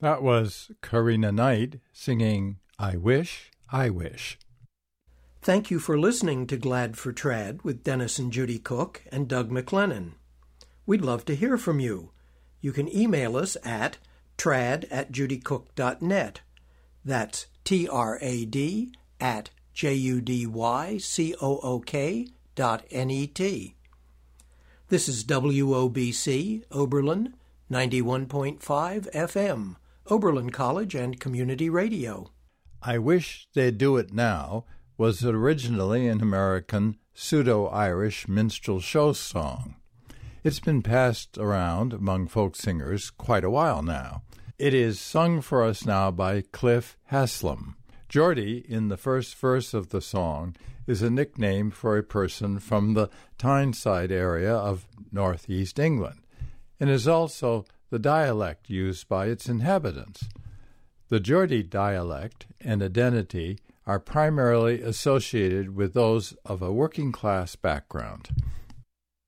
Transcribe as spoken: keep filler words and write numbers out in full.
That was Karina Knight singing I Wish, I Wish. Thank you for listening to Glad for Trad with Dennis and Judy Cook and Doug McLennan. We'd love to hear from you. You can email us at trad at judycook dot net. That's T R A D at J U D Y C O O K dot N E T. This is W O B C, Oberlin, ninety-one point five F M, Oberlin College and Community Radio. I Wish They'd Do It Now was originally an American pseudo-Irish minstrel show song. It's been passed around among folk singers quite a while now. It is sung for us now by Cliff Haslam. Geordie, in the first verse of the song, is a nickname for a person from the Tyneside area of northeast England, and is also the dialect used by its inhabitants. The Geordie dialect and identity are primarily associated with those of a working-class background.